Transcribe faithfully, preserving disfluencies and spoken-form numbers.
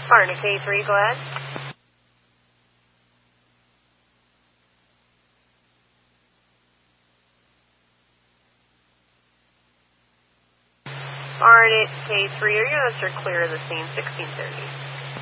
Arna K three, go ahead. Arna K three, are you on Sir clear of the scene, sixteen thirty?